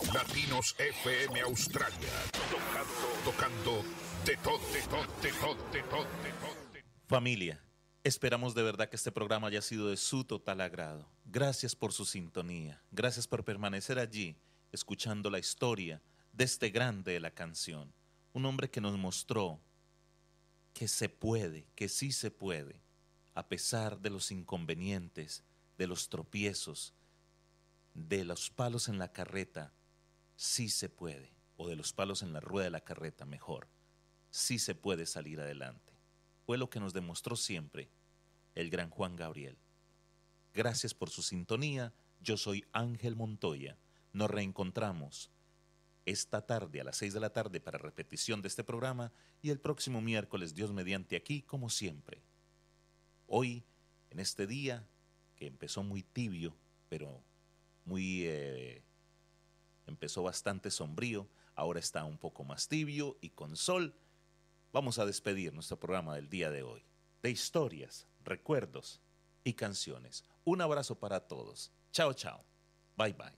Latinos FM Australia. Tocando de todo, de todo, de todo, de todo, de todo. Familia, esperamos de verdad que este programa haya sido de su total agrado. Gracias por su sintonía. Gracias por permanecer allí, escuchando la historia de este grande de la canción. Un hombre que nos mostró que se puede, que sí se puede, a pesar de los inconvenientes, de los tropiezos, de los palos en la carreta, sí se puede, o de los palos en la rueda de la carreta, mejor, sí se puede salir adelante. Fue lo que nos demostró siempre el gran Juan Gabriel. Gracias por su sintonía, yo soy Ángel Montoya. Nos reencontramos esta tarde a las 6 de la tarde para repetición de este programa y el próximo miércoles, Dios mediante, aquí como siempre. Hoy, en este día que empezó muy tibio, pero empezó bastante sombrío, ahora está un poco más tibio y con sol, vamos a despedir nuestro programa del día de hoy, de historias, recuerdos y canciones. Un abrazo para todos. Chao, chao. Bye, bye.